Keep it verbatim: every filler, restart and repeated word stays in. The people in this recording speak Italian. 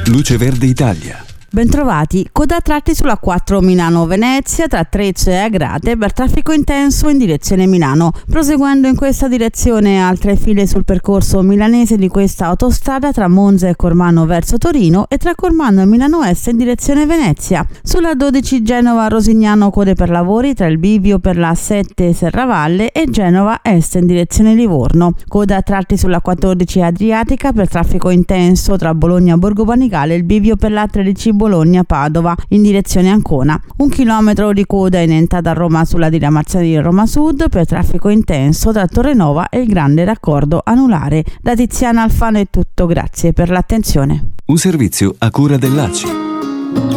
Luce Verde Italia. Bentrovati, coda a tratti sulla quattro Milano-Venezia tra Trecce e Agrate per traffico intenso in direzione Milano. Proseguendo in questa direzione altre file sul percorso milanese di questa autostrada tra Monza e Cormano verso Torino e tra Cormano e Milano Est in direzione Venezia. Sulla dodici Genova-Rosignano code per lavori tra il bivio per la sette Serravalle e Genova Est in direzione Livorno. Coda a tratti sulla quattordici Adriatica per traffico intenso tra Bologna Borgo Panigale e il bivio per la tredici Bologna-Padova in direzione Ancona. Un chilometro di coda in entrata a Roma sulla diramazione di Roma Sud per traffico intenso tra Torrenova e il grande raccordo anulare. Da Tiziana Alfano è tutto, grazie per l'attenzione. Un servizio a cura dell'A C I.